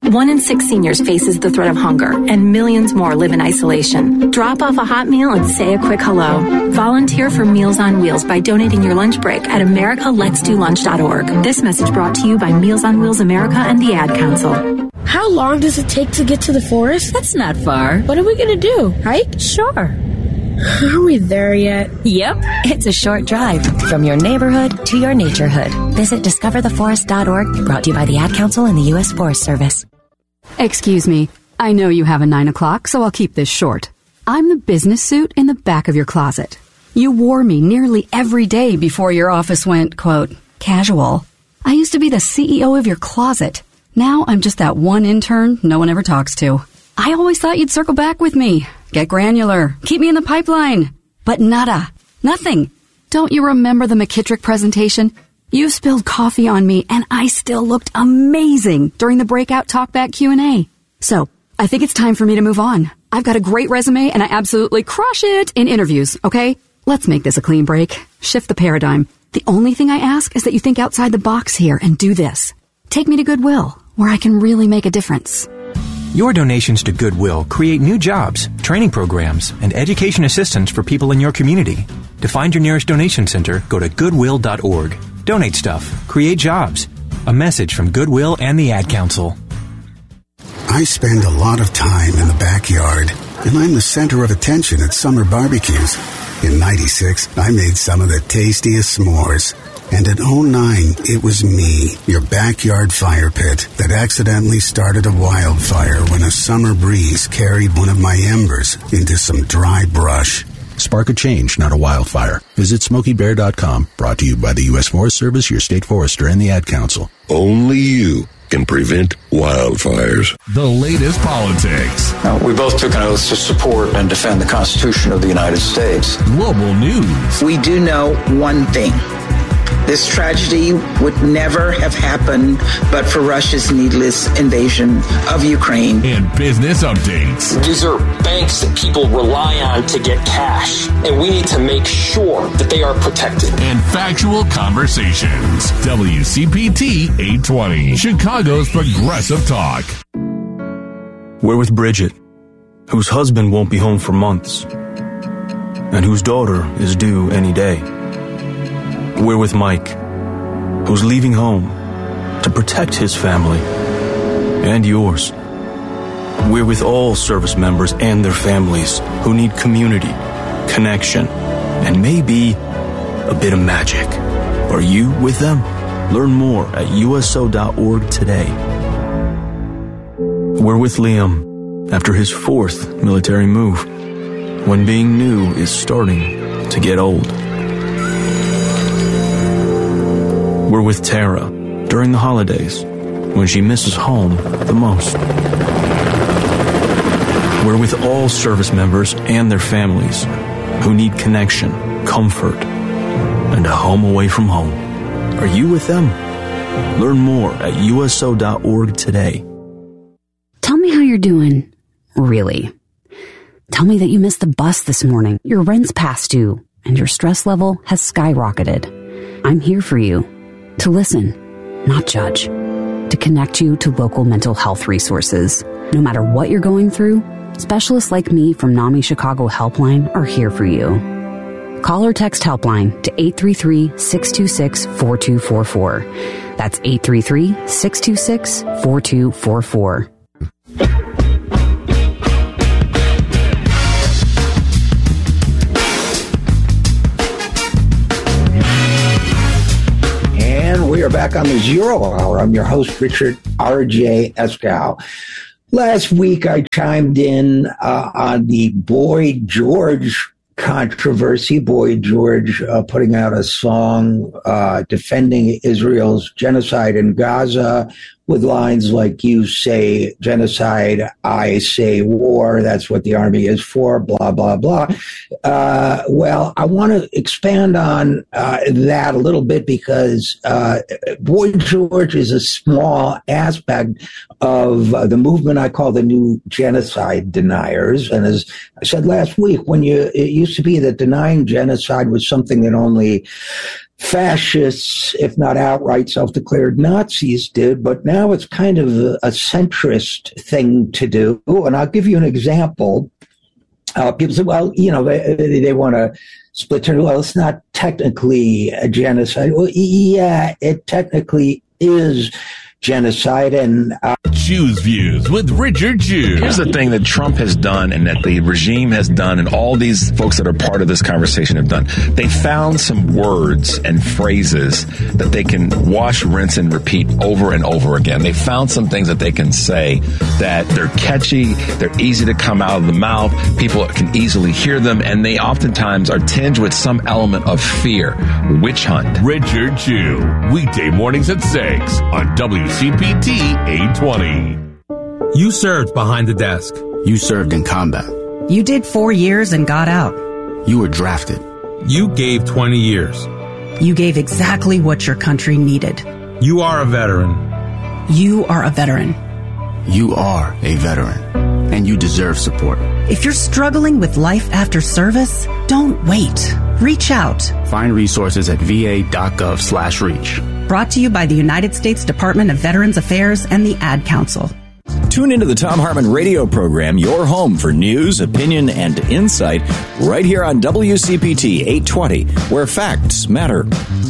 1 in 6 seniors faces the threat of hunger, and millions more live in isolation. Drop off a hot meal and say a quick hello. Volunteer for Meals on Wheels by donating your lunch break at americaletsdolunch.org. This message brought to you by Meals on Wheels America and the Ad Council. How long does it take to get to the forest? That's not far. What are we going to do? Hike? Sure. Are we there yet? Yep. It's a short drive from your neighborhood to your naturehood. Visit discovertheforest.org, brought to you by the Ad Council and the U.S. Forest Service. Excuse me. I know you have a 9 o'clock, so I'll keep this short. I'm the business suit in the back of your closet. You wore me nearly every day before your office went, quote, casual. I used to be the CEO of your closet. Now I'm just that one intern no one ever talks to. I always thought you'd circle back with me. Get granular. Keep me in the pipeline. But nada. Nothing. Don't you remember the McKittrick presentation? You spilled coffee on me, and I still looked amazing during the breakout talkback Q&A. So, I think it's time for me to move on. I've got a great resume, and I absolutely crush it in interviews, okay? Let's make this a clean break. Shift the paradigm. The only thing I ask is that you think outside the box here and do this. Take me to Goodwill, where I can really make a difference. Your donations to Goodwill create new jobs, training programs, and education assistance for people in your community. To find your nearest donation center, go to goodwill.org. Donate stuff. Create jobs. A message from Goodwill and the Ad Council. I spend a lot of time in the backyard, and I'm the center of attention at summer barbecues. In '96, I made some of the tastiest s'mores. And in '09, it was me, your backyard fire pit, that accidentally started a wildfire when a summer breeze carried one of my embers into some dry brush. Spark a change, not a wildfire. Visit SmokeyBear.com, brought to you by the U.S. Forest Service, your state forester, and the Ad Council. Only you can prevent wildfires. The latest politics. We both took an oath to support and defend the Constitution of the United States. Global news. We do know one thing. This tragedy would never have happened but for Russia's needless invasion of Ukraine. And business updates. These are banks that people rely on to get cash, and we need to make sure that they are protected. And factual conversations. WCPT 820, Chicago's Progressive Talk. We're with Bridget, whose husband won't be home for months, and whose daughter is due any day. We're with Mike, who's leaving home to protect his family and yours. We're with all service members and their families who need community, connection, and maybe a bit of magic. Are you with them? Learn more at USO.org today. We're with Liam after his 4th military move, when being new is starting to get old. We're with Tara during the holidays, when she misses home the most. We're with all service members and their families who need connection, comfort, and a home away from home. Are you with them? Learn more at USO.org today. Tell me how you're doing. Really. Tell me that you missed the bus this morning, your rent's past due, and your stress level has skyrocketed. I'm here for you. To listen, not judge. To connect you to local mental health resources. No matter what you're going through, specialists like me from NAMI Chicago Helpline are here for you. Call or text Helpline to 833-626-4244. That's 833-626-4244. We are back on the Zero Hour. I'm your host, Richard R.J. Escow. Last week, I chimed in on the Boy George controversy. Boy George putting out a song defending Israel's genocide in Gaza with lines like, you say genocide, I say war. That's what the army is for, blah, blah, blah. Well, I want to expand on that a little bit because Boy George is a small aspect of the movement I call the new genocide deniers. And as I said last week, it used to be that denying genocide was something that only fascists, if not outright self-declared Nazis, did, but now it's kind of a centrist thing to do. And I'll give you an example. People say, well, they want to split term. Well, it's not technically a genocide. Well, yeah, it technically is genocide. And Choose Views with Richard Chew. Here's the thing that Trump has done and that the regime has done and all these folks that are part of this conversation have done. They found some words and phrases that they can wash, rinse, and repeat over and over again. They found some things that they can say that they're catchy, they're easy to come out of the mouth, people can easily hear them, and they oftentimes are tinged with some element of fear. Witch hunt. Richard Chew, weekday mornings at 6 on WCPT 820. You served behind the desk. You served in combat. You did 4 years and got out. You were drafted. You gave 20 years. You gave exactly what your country needed. You are a veteran. You are a veteran. You are a veteran, and you deserve support. If you're struggling with life after service, don't wait. Reach out. Find resources at va.gov/reach. Brought to you by the United States Department of Veterans Affairs and the Ad Council. Tune into the Thom Hartmann radio program, your home for news, opinion, and insight, right here on WCPT 820, where facts matter.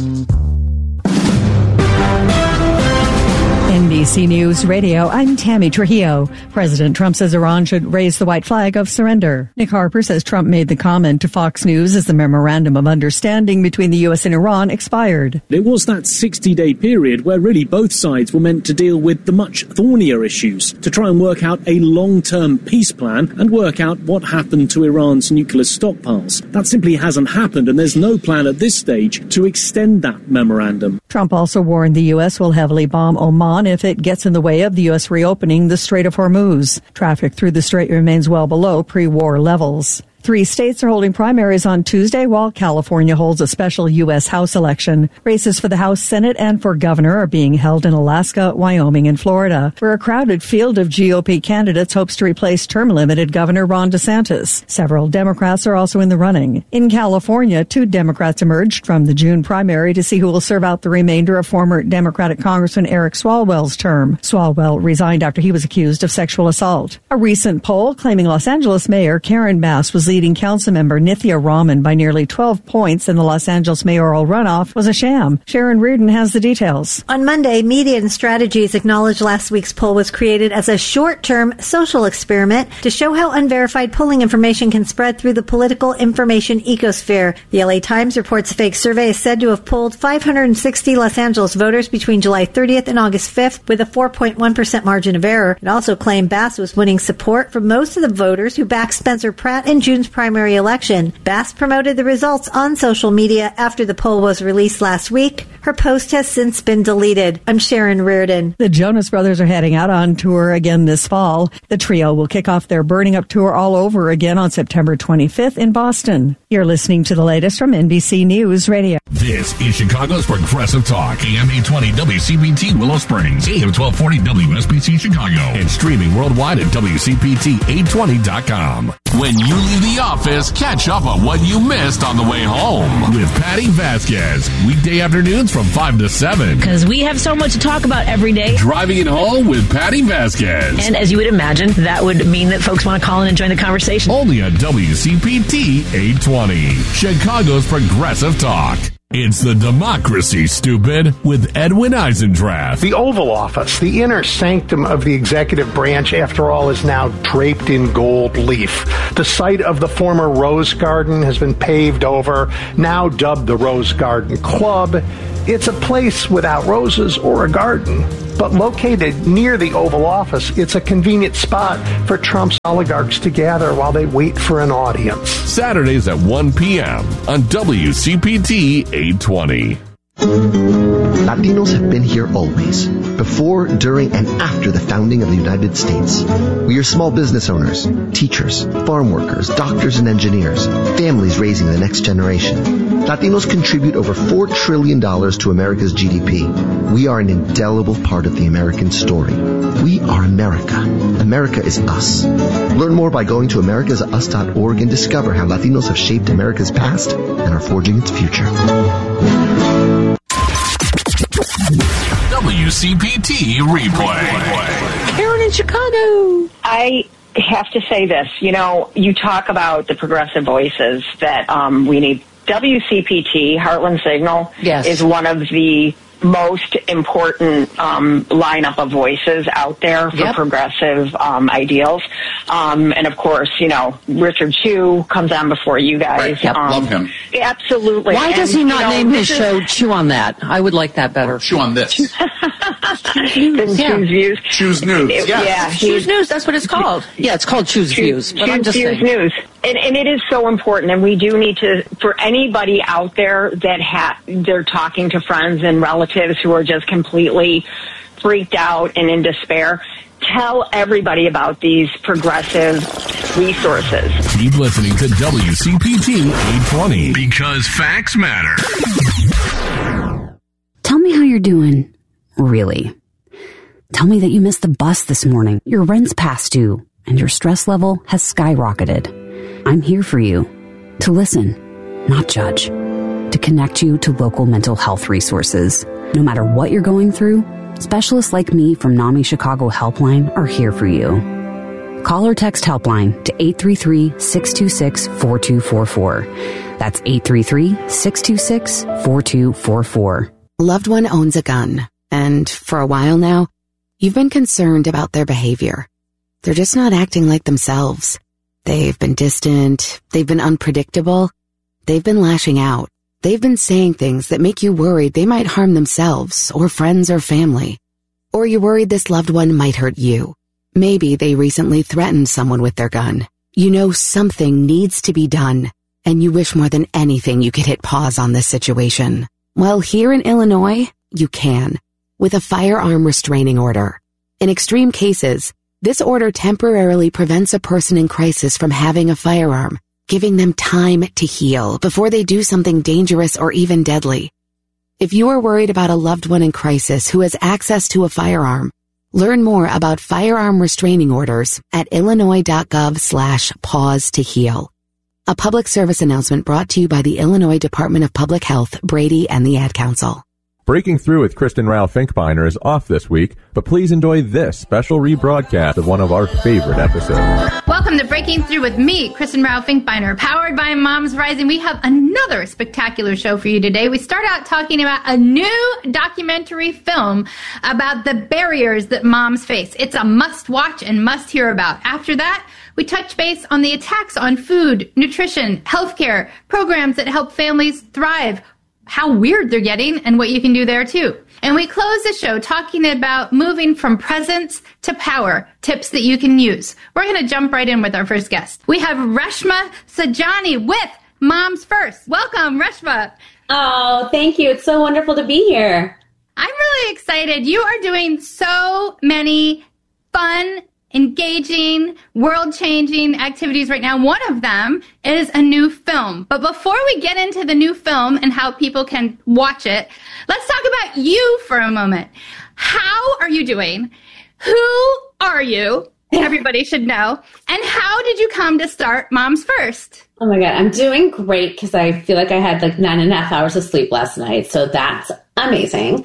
NBC News Radio, I'm Tammy Trujillo. President Trump says Iran should raise the white flag of surrender. Nick Harper says Trump made the comment to Fox News as the memorandum of understanding between the U.S. and Iran expired. It was that 60-day period where really both sides were meant to deal with the much thornier issues, to try and work out a long-term peace plan and work out what happened to Iran's nuclear stockpiles. That simply hasn't happened, and there's no plan at this stage to extend that memorandum. Trump also warned the U.S. will heavily bomb Oman if it gets in the way of the U.S. reopening the Strait of Hormuz. Traffic through the strait remains well below pre-war levels. 3 states are holding primaries on Tuesday, while California holds a special U.S. House election. Races for the House, Senate, and for governor are being held in Alaska, Wyoming, and Florida, where a crowded field of GOP candidates hopes to replace term-limited Governor Ron DeSantis. Several Democrats are also in the running. In California, 2 Democrats emerged from the June primary to see who will serve out the remainder of former Democratic Congressman Eric Swalwell's term. Swalwell resigned after he was accused of sexual assault. A recent poll claiming Los Angeles Mayor Karen Bass was leading Councilmember Nithya Raman by nearly 12 points in the Los Angeles mayoral runoff was a sham. Sharon Reardon has the details. On Monday, Media and Strategies acknowledged last week's poll was created as a short-term social experiment to show how unverified polling information can spread through the political information ecosphere. The LA Times reports a fake survey is said to have polled 560 Los Angeles voters between July 30th and August 5th with a 4.1% margin of error. It also claimed Bass was winning support from most of the voters who backed Spencer Pratt in June's primary election. Bass promoted the results on social media after the poll was released last week. Her post has since been deleted. I'm Sharon Reardon. The Jonas Brothers are heading out on tour again this fall. The trio will kick off their Burning Up tour all over again on September 25th in Boston. You're listening to the latest from NBC News Radio. This is Chicago's Progressive Talk, AM 820 WCPT Willow Springs, AM 1240 WSBC Chicago, and streaming worldwide at WCPT820.com. When you leave the office, catch up on what you missed on the way home with Patty Vasquez. Weekday afternoons from 5 to 7. Because we have so much to talk about every day. Driving it home with Patty Vasquez. And as you would imagine, that would mean that folks want to call in and join the conversation. Only on WCPT 820, Chicago's Progressive Talk. It's the Democracy, Stupid, with Edwin Eisendrath. The Oval Office, the inner sanctum of the executive branch, after all, is now draped in gold leaf. The site of the former Rose Garden has been paved over, now dubbed the Rose Garden Club. It's a place without roses or a garden, but located near the Oval Office, it's a convenient spot for Trump's oligarchs to gather while they wait for an audience. Saturdays at 1 p.m. on WCPT 820. Latinos have been here always. before, during, and after the founding of the United States. We are small business owners, teachers, farm workers, doctors and engineers, families raising the next generation. Latinos contribute over $4 trillion to America's GDP. We are an indelible part of the American story. We are America. America is us. Learn more by going to americasus.org and discover how Latinos have shaped America's past and are forging its future. WCPT replay. Karen in Chicago. I have to say this. You know, you talk about the progressive voices that we need. WCPT, Heartland Signal, is one of the most important lineup of voices out there for progressive ideals. And of course, you know, Richard Chew comes on before you guys. Right. Love him. Absolutely. Why does he not name his show Chew on That? I would like that better. Chew on this. Chew's Views. Chew's News. Chew's News, that's what it's called. Yeah, it's called Chew's Views. But I'm just saying. News. And it is so important, and we do need to, for anybody out there that they're talking to friends and relatives who are just completely freaked out and in despair, tell everybody about these progressive resources. Keep listening to WCPT 820 because facts matter. Tell me how you're doing. Really. Tell me that you missed the bus this morning, your rent's past due, and your stress level has skyrocketed. I'm here for you. To listen, not judge. To connect you to local mental health resources. No matter what you're going through, specialists like me from NAMI Chicago Helpline are here for you. Call or text Helpline to 833-626-4244. That's 833-626-4244. A loved one owns a gun, and for a while now, you've been concerned about their behavior. They're just not acting like themselves. They've been distant, they've been unpredictable, they've been lashing out. They've been saying things that make you worried they might harm themselves or friends or family. Or you're worried this loved one might hurt you. Maybe they recently threatened someone with their gun. You know something needs to be done, and you wish more than anything you could hit pause on this situation. Well, here in Illinois, you can, with a firearm restraining order. In extreme cases, this order temporarily prevents a person in crisis from having a firearm, giving them time to heal before they do something dangerous or even deadly. If you are worried about a loved one in crisis who has access to a firearm, learn more about firearm restraining orders at illinois.gov/pause to heal. A public service announcement brought to you by the Illinois Department of Public Health, Brady, and the Ad Council. Breaking Through with Kristen Rao Finkbeiner is off this week, but please enjoy this special rebroadcast of one of our favorite episodes. Welcome to Breaking Through with me, Kristen Rao Finkbeiner, powered by Moms Rising. We have another spectacular show for you today. We start out talking about a new documentary film about the barriers that moms face. It's a must-watch and must-hear about. After that, we touch base on the attacks on food, nutrition, healthcare, programs that help families thrive, how weird they're getting, and what you can do there too. And we close the show talking about moving from presence to power, tips that you can use. We're going to jump right in with our first guest. We have Reshma Saujani with Moms First. Welcome, Reshma. Oh, thank you. It's so wonderful to be here. I'm really excited. You are doing so many fun, engaging, world-changing activities right now. One of them is a new film. But before we get into the new film and how people can watch it, let's talk about you for a moment. How are you doing? Who are you? Everybody should know. And how did you come to start Moms First? Oh my God, I'm doing great because I feel like I had like 9.5 hours of sleep last night. So that's amazing.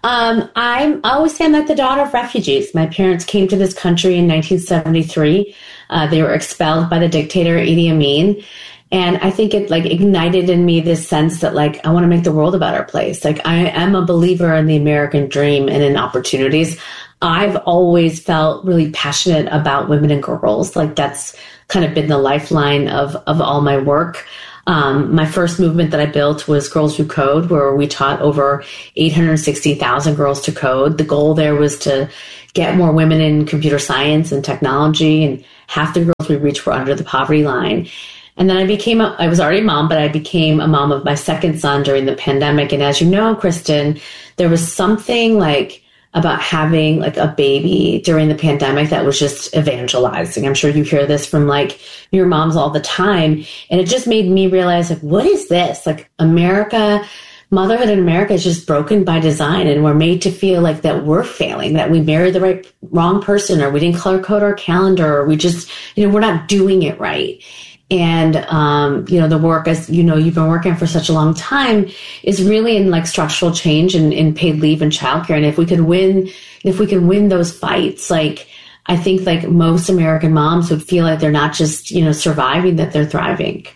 I always say I'm like the daughter of refugees. My parents came to this country in 1973. They were expelled by the dictator Idi Amin. And I think it like ignited in me this sense that like, I want to make the world a better place. Like I am a believer in the American dream and in opportunities. I've always felt really passionate about women and girls. Like that's kind of been the lifeline of all my work. My first movement that I built was Girls Who Code, where we taught over 860,000 girls to code. The goal there was to get more women in computer science and technology, and half the girls we reached were under the poverty line. And then I was already a mom, but I became a mom of my second son during the pandemic. And as you know, Kristen, there was something like about having like a baby during the pandemic that was just evangelizing. I'm sure you hear this from like your moms all the time. And it just made me realize, like, what is this? Like, motherhood in America is just broken by design, and we're made to feel like that we're failing, that we married the wrong person, or we didn't color code our calendar, or we just, we're not doing it right. And, the work, as you've been working for such a long time, is really in like structural change and in paid leave and childcare. And if we can win those fights, like, I think like most American moms would feel like they're not just, surviving, that they're thriving.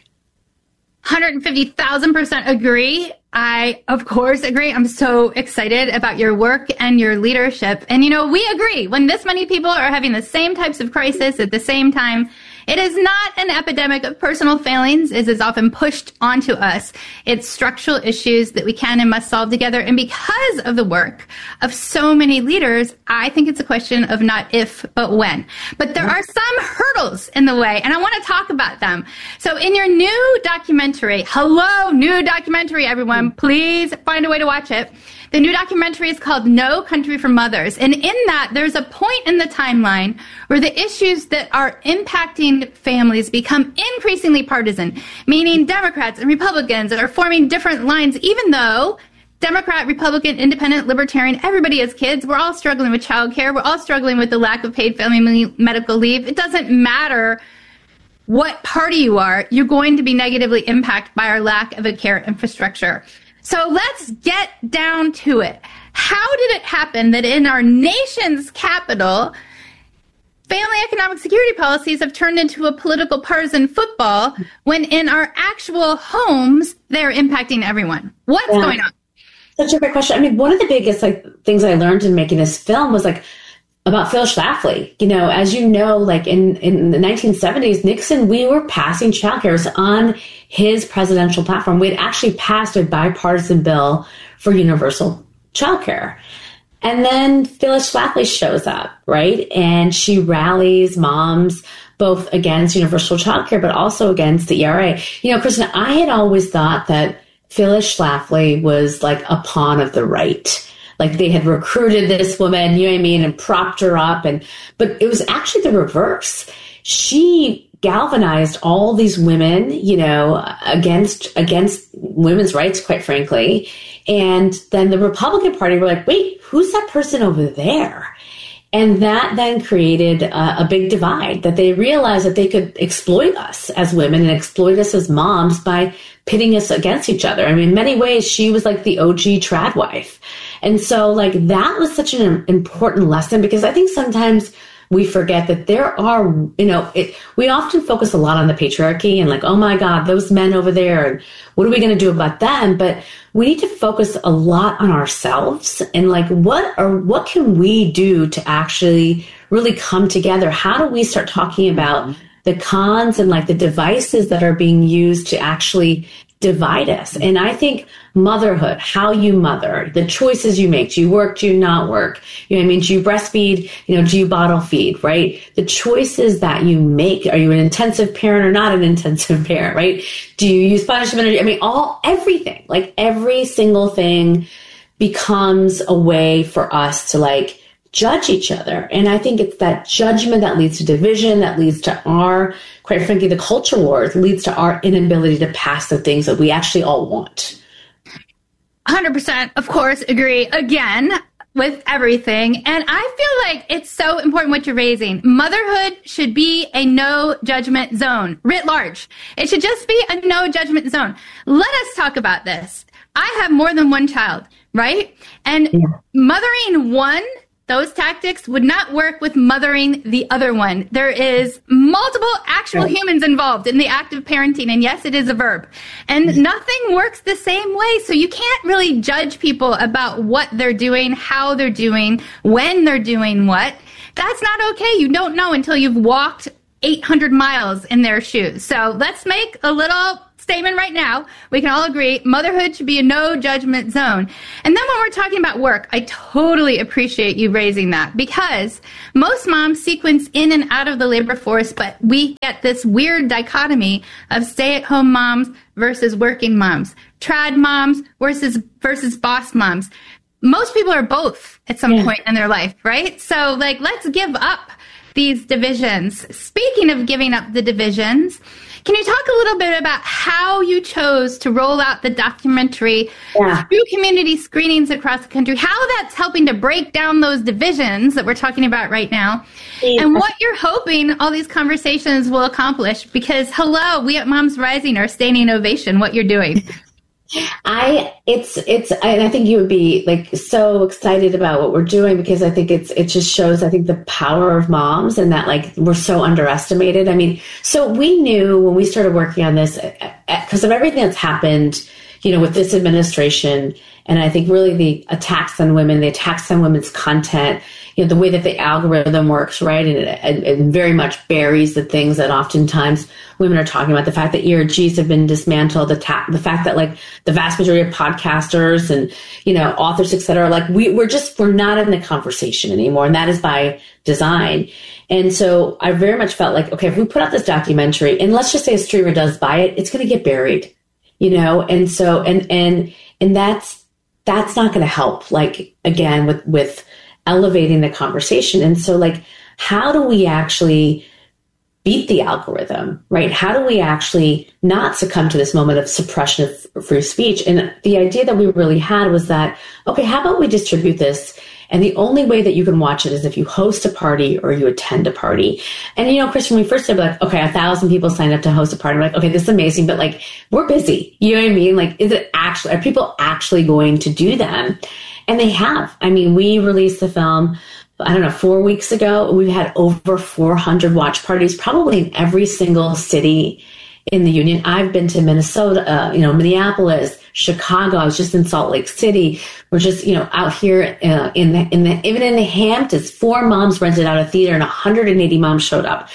150,000% agree. I, of course, agree. I'm so excited about your work and your leadership. And, we agree. When this many people are having the same types of crisis at the same time, it is not an epidemic of personal failings, as is often pushed onto us. It's structural issues that we can and must solve together. And because of the work of so many leaders, I think it's a question of not if, but when. But there are some hurdles in the way, and I want to talk about them. So in your new documentary, new documentary, everyone, please find a way to watch it. The new documentary is called No Country for Mothers. And in that, there's a point in the timeline where the issues that are impacting families become increasingly partisan, meaning Democrats and Republicans are forming different lines, even though Democrat, Republican, Independent, Libertarian, everybody has kids. We're all struggling with childcare. We're all struggling with the lack of paid family medical leave. It doesn't matter what party you are, you're going to be negatively impacted by our lack of a care infrastructure. So let's get down to it. How did it happen that in our nation's capital, family economic security policies have turned into a political partisan football when in our actual homes, they're impacting everyone? What's going on? Such a great question. I mean, one of the biggest things I learned in making this film was about Phyllis Schlafly. As you know, in the 1970s, Nixon, we were passing childcare on his presidential platform. We had actually passed a bipartisan bill for universal childcare. And then Phyllis Schlafly shows up, right? And she rallies moms both against universal childcare, but also against the ERA. Kristen, I had always thought that Phyllis Schlafly was like a pawn of the right. Like they had recruited this woman, and propped her up. But it was actually the reverse. She galvanized all these women, against women's rights, quite frankly. And then the Republican Party were like, wait, who's that person over there? And that then created a big divide, that they realized that they could exploit us as women and exploit us as moms by pitting us against each other. I mean, in many ways, she was like the OG trad wife. And so that was such an important lesson, because I think sometimes we forget that there are, we often focus a lot on the patriarchy and oh my God, those men over there, and what are we going to do about them? But we need to focus a lot on ourselves and what can we do to actually really come together? How do we start talking about the cons and the devices that are being used to actually divide us? And I think motherhood, how you mother, the choices you make, do you work, do you not work? Do you breastfeed, do you bottle feed, right? The choices that you make, are you an intensive parent or not an intensive parent, right? Do you use punishment? Everything, every single thing becomes a way for us to judge each other. And I think it's that judgment that leads to division, that leads to our, quite frankly, the culture wars, leads to our inability to pass the things that we actually all want. 100%, of course, agree again with everything. And I feel like it's so important what you're raising. Motherhood should be a no judgment zone, writ large. It should just be a no judgment zone. Let us talk about this. I have more than one child, right? And mothering one, those tactics would not work with mothering the other one. There is multiple actual humans involved in the act of parenting. And yes, it is a verb. And nothing works the same way. So you can't really judge people about what they're doing, how they're doing, when they're doing what. That's not okay. You don't know until you've walked 800 miles in their shoes. So let's make a little statement right now. We can all agree motherhood should be a no judgment zone. And then when we're talking about work, I totally appreciate you raising that, because most moms sequence in and out of the labor force, but we get this weird dichotomy of stay-at-home moms versus working moms, trad moms versus boss moms, most people are both at some point in their life, right? So, like, let's give up these divisions. Speaking of giving up the divisions, can you talk a little bit about how you chose to roll out the documentary through community screenings across the country, how that's helping to break down those divisions that we're talking about right now, and what you're hoping all these conversations will accomplish? Because, hello, we at Moms Rising are standing ovation what you're doing. I think you would be like so excited about what we're doing, because I think it just shows, I think, the power of moms, and that like we're so underestimated. I mean, so we knew when we started working on this, because of everything that's happened, you know, with this administration, and I think really the attacks on women, the attacks on women's content, you know, the way that the algorithm works, right? And it very much buries the things that oftentimes women are talking about. The fact that ERGs have been dismantled, the fact that like the vast majority of podcasters and, you know, authors, et cetera, like we're not in the conversation anymore. And that is by design. And so I very much felt like, okay, if we put out this documentary and let's just say a streamer does buy it, it's going to get buried, you know? And so, and that's not going to help, like, again, with elevating the conversation. And so, like, how do we actually beat the algorithm, right? How do we actually not succumb to this moment of suppression of free speech? And the idea that we really had was that, okay, how about we distribute this? And the only way that you can watch it is if you host a party or you attend a party. And, you know, Chris, when we first started, like, okay, 1,000 people signed up to host a party. I'm like, okay, this is amazing, but like, we're busy. You know what I mean? Like, are people actually going to do them? And they have. I mean, we released the film, I don't know, 4 weeks ago. We've had over 400 watch parties, probably in every single city in the union. I've been to Minnesota, you know, Minneapolis, Chicago. I was just in Salt Lake City. We're just, you know, out here even in the Hamptons. 4 moms rented out a theater and 180 moms showed up.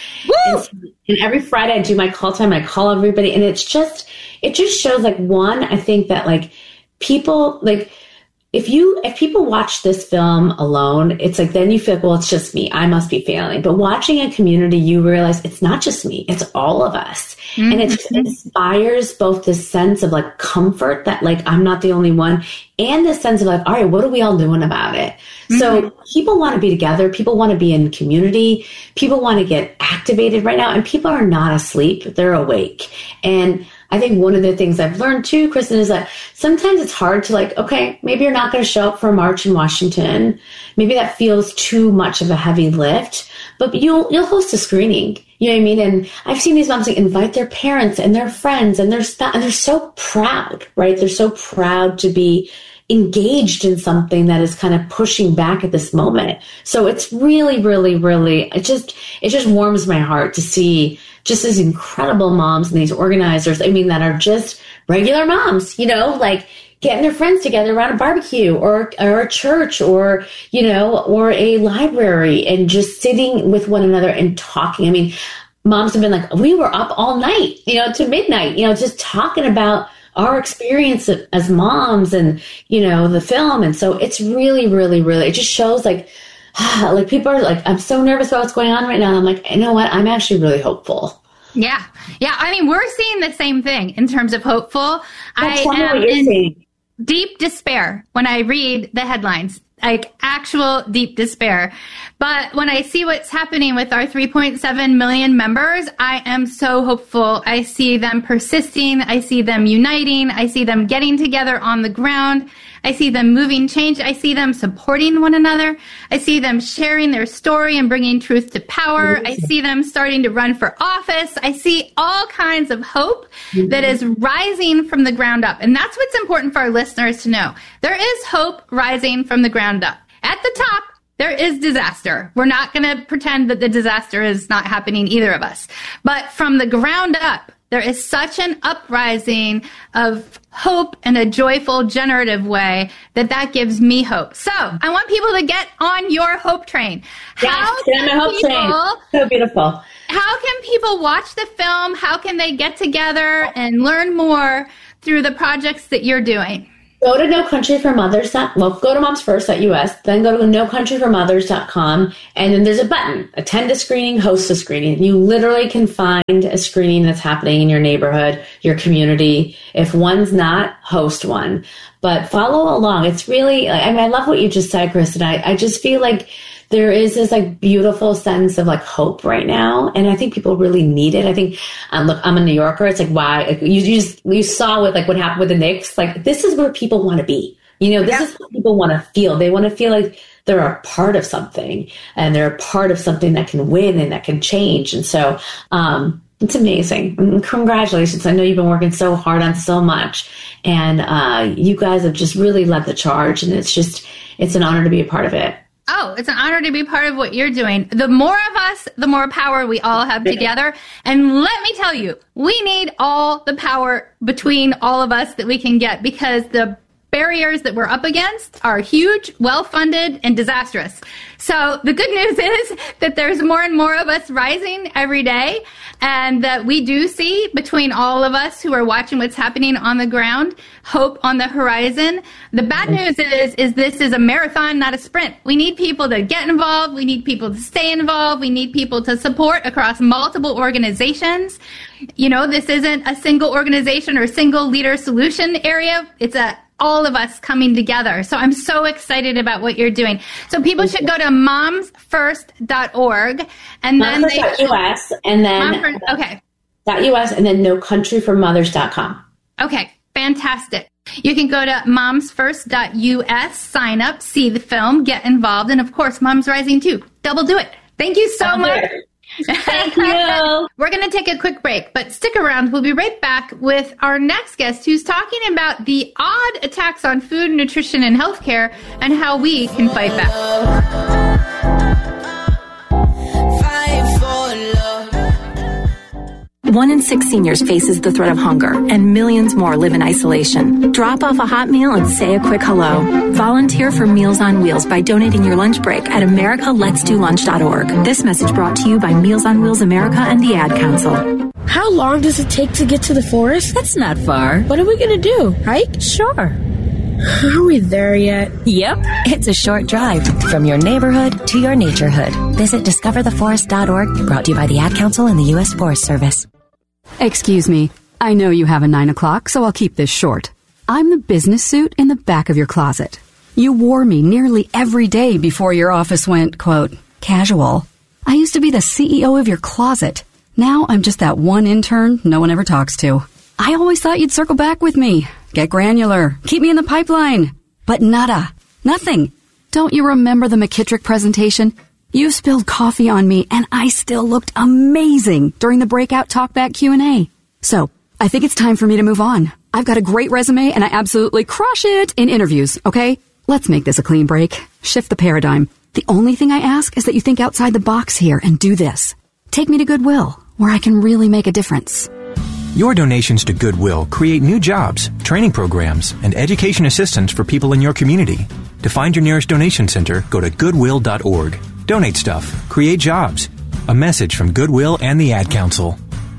And every Friday I do my call time. I call everybody, and it just shows, like, one, I think that, like, people, like, if people watch this film alone, it's like, then you feel like, well, it's just me. I must be failing. But watching a community, you realize it's not just me. It's all of us. Mm-hmm. And it inspires both this sense of like comfort that like, I'm not the only one, and this sense of like, all right, what are we all doing about it? Mm-hmm. So people want to be together. People want to be in community. People want to get activated right now. And people are not asleep. They're awake. And I think one of the things I've learned too, Kristen, is that sometimes it's hard to like, okay, maybe you're not going to show up for a march in Washington. Maybe that feels too much of a heavy lift, but you'll host a screening. You know what I mean? And I've seen these moms like invite their parents and their friends and their stuff, and they're so proud, right? They're so proud to be engaged in something that is kind of pushing back at this moment. So it's really, really, really, it just warms my heart to see just these incredible moms and these organizers, I mean, that are just regular moms, you know, like getting their friends together around a barbecue or a church or, you know, or a library and just sitting with one another and talking. I mean, moms have been like, we were up all night, you know, to midnight, you know, just talking about our experience as moms and, you know, the film. And so it's really, really, really, it just shows like people are like, I'm so nervous about what's going on right now. And I'm like, you know what? I'm actually really hopeful. Yeah. Yeah. I mean, we're seeing the same thing in terms of hopeful. I am in deep despair when I read the headlines, like actual deep despair. But when I see what's happening with our 3.7 million members, I am so hopeful. I see them persisting. I see them uniting. I see them getting together on the ground. I see them moving change. I see them supporting one another. I see them sharing their story and bringing truth to power. I see them starting to run for office. I see all kinds of hope that is rising from the ground up. And that's what's important for our listeners to know. There is hope rising from the ground up. At the top, there is disaster. We're not going to pretend that the disaster is not happening, either of us. But from the ground up, there is such an uprising of hope in a joyful, generative way that gives me hope. So I want people to get on your hope train. Yes, get on the hope train. So beautiful. How can people watch the film? How can they get together and learn more through the projects that you're doing? Go to nocountryformothers.com. Well, go to momsfirst.us, then go to nocountryformothers.com, and then there's a button, attend a screening, host a screening. You literally can find a screening that's happening in your neighborhood, your community. If one's not, host one. But follow along. It's really, I love what you just said, Kristen. I just feel like there is this like beautiful sense of like hope right now. And I think people really need it. I think, look, I'm a New Yorker. It's like, why you saw with like what happened with the Knicks. Like, this is where people want to be. This is what people want to feel. They want to feel like they're a part of something, and they're a part of something that can win and that can change. And so, it's amazing. And congratulations. I know you've been working so hard on so much, and you guys have just really led the charge, and it's an honor to be a part of it. Oh, it's an honor to be part of what you're doing. The more of us, the more power we all have together. And let me tell you, we need all the power between all of us that we can get, because the barriers that we're up against are huge, well-funded, and disastrous. So the good news is that there's more and more of us rising every day, and that we do see, between all of us who are watching what's happening on the ground, hope on the horizon. The bad news is this is a marathon, not a sprint. We need people to get involved. We need people to stay involved. We need people to support across multiple organizations. This isn't a single organization or single leader solution area. It's all of us coming together. So I'm so excited about what you're doing. So people should go to momsfirst.org, and then US, and then .us, and then nocountryformothers.com. Okay, fantastic. You can go to momsfirst.us, sign up, see the film, get involved, and of course, Moms Rising too. Double do it. Thank you so much. Thank you. We're going to take a quick break, but stick around. We'll be right back with our next guest, who's talking about the odd attacks on food, nutrition, and healthcare, and how we can fight back. 1 in 6 seniors faces the threat of hunger, and millions more live in isolation. Drop off a hot meal and say a quick hello. Volunteer for Meals on Wheels by donating your lunch break at americaletsdolunch.org. This message brought to you by Meals on Wheels America and the Ad Council. How long does it take to get to the forest? That's not far. What are we going to do? Hike? Sure. Are we there yet? Yep. It's a short drive from your neighborhood to your naturehood. Visit discovertheforest.org, brought to you by the Ad Council and the U.S. Forest Service. Excuse me. I know you have a 9 o'clock, so I'll keep this short. I'm the business suit in the back of your closet. You wore me nearly every day before your office went, quote, casual. I used to be the CEO of your closet. Now I'm just that one intern no one ever talks to. I always thought you'd circle back with me. Get granular. Keep me in the pipeline. But nada. Nothing. Don't you remember the McKittrick presentation? You spilled coffee on me, and I still looked amazing during the breakout talkback Q&A. So, I think it's time for me to move on. I've got a great resume, and I absolutely crush it in interviews, okay? Let's make this a clean break. Shift the paradigm. The only thing I ask is that you think outside the box here and do this. Take me to Goodwill, where I can really make a difference. Your donations to Goodwill create new jobs, training programs, and education assistance for people in your community. To find your nearest donation center, go to goodwill.org. Donate stuff. Create jobs. A message from Goodwill and the Ad Council.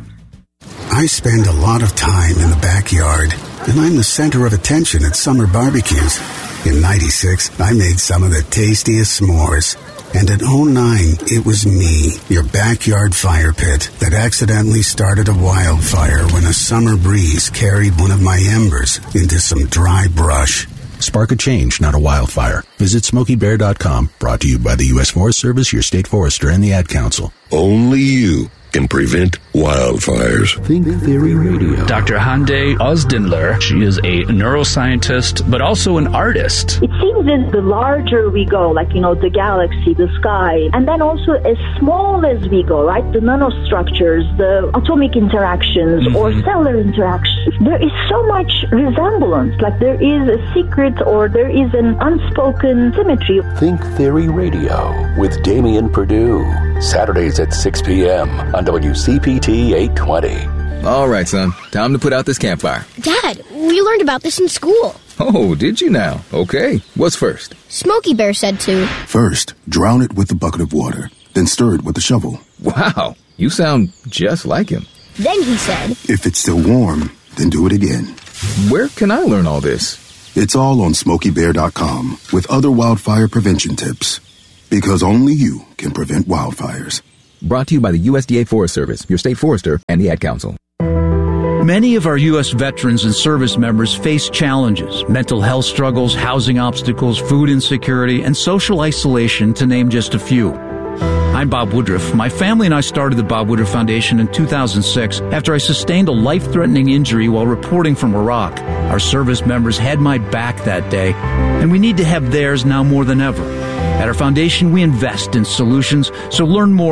I spend a lot of time in the backyard, and I'm the center of attention at summer barbecues. In '96, I made some of the tastiest s'mores. And in '09, it was me, your backyard fire pit, that accidentally started a wildfire when a summer breeze carried one of my embers into some dry brush. Spark a change, not a wildfire. Visit SmokeyBear.com. Brought to you by the U.S. Forest Service, your state forester, and the Ad Council. Only you can prevent wildfires. Think Theory Radio. Dr. Hande Ozdinler, she is a neuroscientist, but also an artist. It seems that the larger we go, like, the galaxy, the sky, and then also as small as we go, right? The nanostructures, the atomic interactions or cellular interactions, there is so much resemblance, like there is a secret or there is an unspoken symmetry. Think Theory Radio with Damian Perdue. Saturdays at 6 p.m. on WCPT 820. All right, son. Time to put out this campfire. Dad, we learned about this in school. Oh, did you now? Okay. What's first? Smokey Bear said to. First, drown it with a bucket of water. Then stir it with a shovel. Wow. You sound just like him. Then he said. If it's still warm, then do it again. Where can I learn all this? It's all on SmokeyBear.com with other wildfire prevention tips. Because only you can prevent wildfires. Brought to you by the USDA Forest Service, your state forester, and the Ad Council. Many of our U.S. veterans and service members face challenges, mental health struggles, housing obstacles, food insecurity, and social isolation, to name just a few. I'm Bob Woodruff. My family and I started the Bob Woodruff Foundation in 2006 after I sustained a life-threatening injury while reporting from Iraq. Our service members had my back that day, and we need to have theirs now more than ever. At our foundation, we invest in solutions, so learn more